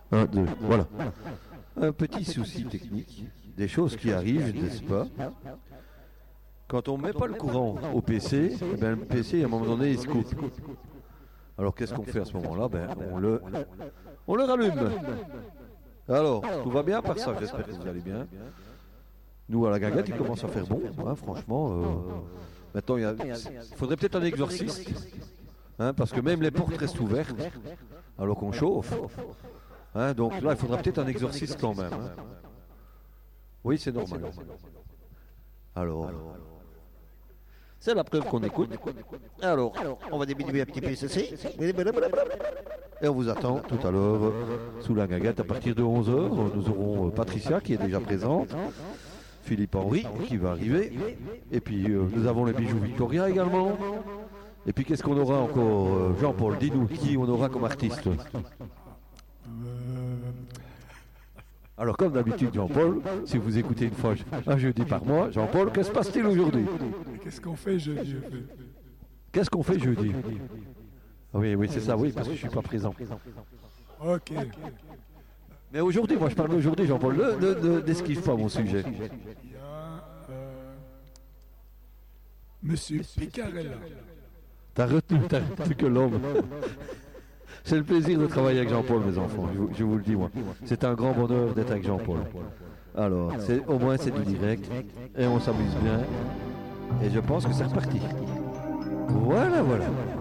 Un, deux, voilà. Un petit souci technique, des choses qui arrivent, n'est-ce pas? Quand on ne met pas le courant au PC, eh ben, le PC, à un moment donné, il se coupe. Alors qu'est-ce qu'on fait à ce moment-là? On le rallume. Alors, tout va bien par ça, j'espère que vous allez bien. Nous, à la Guinguette, il commence à faire bon, hein, franchement. Maintenant, il faudrait peut-être un exorciste, hein, parce que même les portes restent ouvertes, alors qu'on chauffe. Hein, donc là, il faudra peut-être un exorciste quand même. Hein. Oui, c'est normal. Alors, c'est la preuve qu'on écoute. Alors, on va diminuer un petit peu ceci. Et on vous attend tout à l'heure sous la Guinguette à partir de 11h. Nous aurons Patricia qui est déjà présente. Philippe Henry qui va arriver. Et puis nous avons les bijoux Victoria également. Et puis qu'est-ce qu'on aura encore? Jean-Paul, dis-nous qui on aura comme artiste. Alors comme d'habitude Jean-Paul, si vous écoutez une fois un jeudi par mois, Jean-Paul, qu'est-ce qui se passe-t-il aujourd'hui? Qu'est-ce qu'on fait jeudi? Qu'est-ce qu'on fait jeudi? Oui, c'est ça, oui, parce que je ne suis pas présent. Ok. Mais aujourd'hui, moi je parle d'aujourd'hui, Jean-Paul, n'esquive pas mon sujet. Il y a Monsieur Picarella. T'as retenu que l'homme. C'est le plaisir de travailler avec Jean-Paul, mes enfants, je vous le dis moi. C'est un grand bonheur d'être avec Jean-Paul. Alors, au moins c'est du direct, et on s'amuse bien, et je pense que c'est reparti. Voilà.